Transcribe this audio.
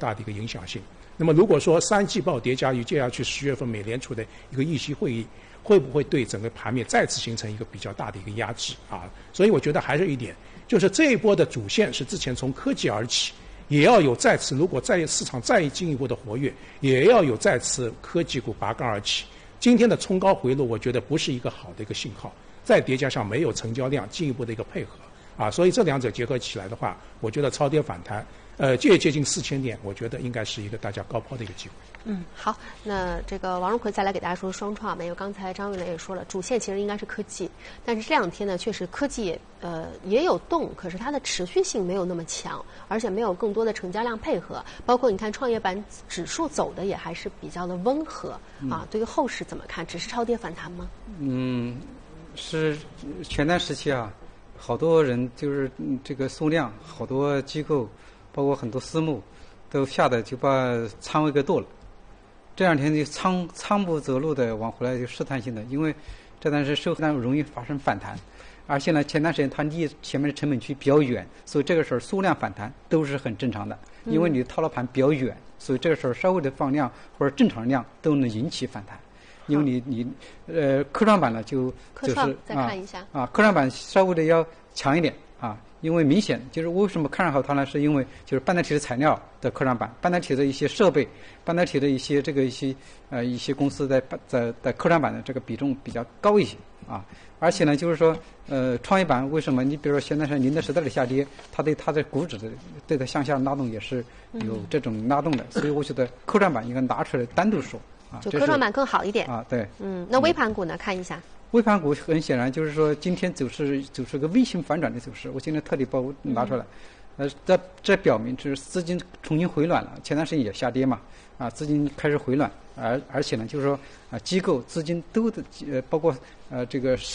大的一个影响性。那么如果说三季报叠加于接下去10月份美联储的一个议息会议，会不会对整个盘面再次形成一个比较大的一个压制啊？所以我觉得还是一点，就是这一波的主线是之前从科技而起，也要有再次，如果在市场再进一步的活跃，也要有再次科技股拔杠而起。今天的冲高回落，我觉得不是一个好的一个信号，再叠加上没有成交量进一步的一个配合啊，所以这两者结合起来的话，我觉得超跌反弹，接近4000点，我觉得应该是一个大家高抛的一个机会。 好，那这个王荣奎再来给大家说双创吧，因为刚才张玉雷也说了，主线其实应该是科技，但是这两天呢，确实科技也有动，可是它的持续性没有那么强，而且没有更多的成交量配合，包括你看创业板指数走的也还是比较的温和啊。对于后市怎么看？只是超跌反弹吗？ 是前段时期啊，好多人就是这个数量，好多机构，包括很多私募，都吓得就把仓位给剁了。这两天就仓不择路的往回来就试探性的，因为这段是收盘容易发生反弹，而且呢前段时间它离前面的成本区比较远，所以这个时候数量反弹都是很正常的，因为你的套牢盘比较远，所以这个时候稍微的放量或者正常量都能引起反弹。因为你科创板呢就是再看一下科创板稍微的要强一点啊，因为明显就是为什么看好它呢？是因为就是半导体的材料的科创板，半导体的一些设备，半导体的一些一些公司在科创板的这个比重比较高一些啊。而且呢，就是说创业板为什么你比如说现在是宁德时代的下跌，它对它的股指的对它向下拉动也是有这种拉动的，所以我觉得科创板应该拿出来单独说。 就科创板更好一点啊，对， 那微盘股呢？看一下， 微盘股很显然就是说今天走势个 V 型反转的走势，我今天特地拿出来，这表明就是资金重新回暖了，前段时间也下跌嘛，资金开始回暖，而且呢就是说机构资金都包括这个